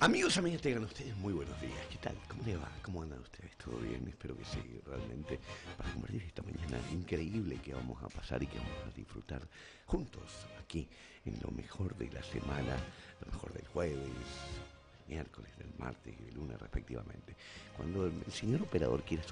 Amigos, amigas, tengan ustedes muy buenos días. ¿Qué tal? ¿Cómo les va? ¿Cómo andan ustedes? ¿Todo bien? Espero que sí, realmente, para compartir esta mañana increíble que vamos a pasar y que vamos a disfrutar juntos aquí en lo mejor de la semana, lo mejor del jueves, miércoles, del martes y del lunes respectivamente. Cuando el señor operador quiera